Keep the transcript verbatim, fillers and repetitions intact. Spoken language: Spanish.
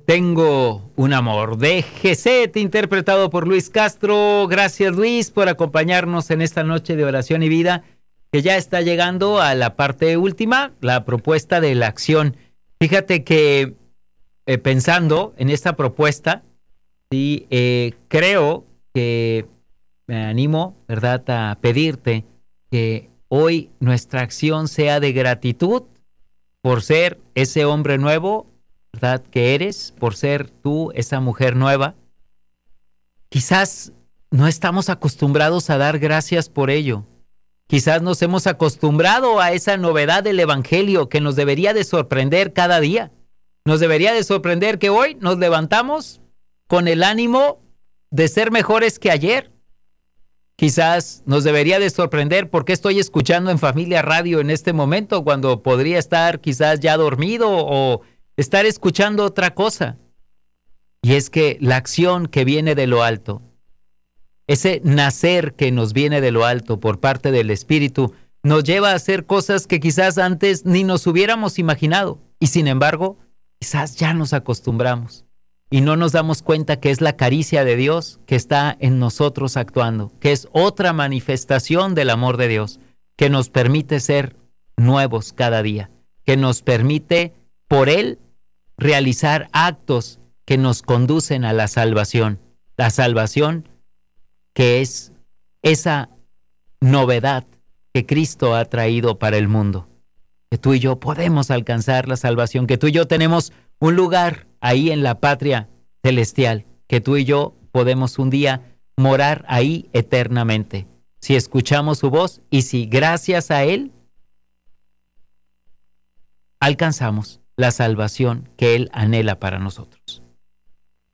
Tengo un amor de Geset, interpretado por Luis Castro. Gracias, Luis, por acompañarnos en esta noche de oración y vida, que ya está llegando a la parte última, la propuesta de la acción. Fíjate que eh, pensando en esta propuesta, sí, eh, creo que me animo, ¿verdad?, a pedirte que hoy nuestra acción sea de gratitud por ser ese hombre nuevo, ¿verdad?, que eres, por ser tú esa mujer nueva. Quizás no estamos acostumbrados a dar gracias por ello. Quizás nos hemos acostumbrado a esa novedad del evangelio que nos debería de sorprender cada día. Nos debería de sorprender que hoy nos levantamos con el ánimo de ser mejores que ayer. Quizás nos debería de sorprender por qué estoy escuchando en Familia Radio en este momento, cuando podría estar quizás ya dormido o estar escuchando otra cosa. Y es que la acción que viene de lo alto, ese nacer que nos viene de lo alto por parte del Espíritu, nos lleva a hacer cosas que quizás antes ni nos hubiéramos imaginado. Y sin embargo, quizás ya nos acostumbramos y no nos damos cuenta que es la caricia de Dios que está en nosotros actuando, que es otra manifestación del amor de Dios, que nos permite ser nuevos cada día, que nos permite por Él realizar actos que nos conducen a la salvación. La salvación que es esa novedad que Cristo ha traído para el mundo. Que tú y yo podemos alcanzar la salvación, que tú y yo tenemos un lugar ahí en la patria celestial, que tú y yo podemos un día morar ahí eternamente, si escuchamos su voz y si gracias a Él alcanzamos la salvación que Él anhela para nosotros.